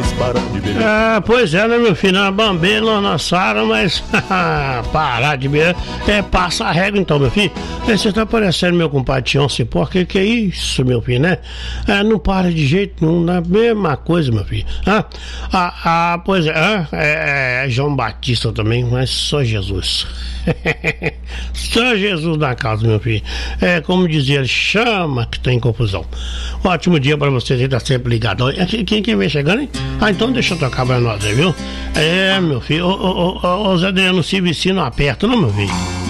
faz parar de beber. Pois é, né, meu filho? Na bambeira não lançaram, mas parar de beber passa a régua então, meu filho. Você tá parecendo meu compadre Tião Cipó, que é isso, meu filho, né? Não para de jeito nenhum, na mesma coisa, meu filho. Pois é, João Batista também, mas só Jesus. Só Jesus na casa, meu filho. Como dizia ele, chama que tem confusão. Ótimo dia pra vocês aí, tá sempre ligado. Quem vem chegando, hein? Então deixa eu tocar pra nós aí, viu? Meu filho, Zé Adriano, se vicia não aperta, não, meu filho?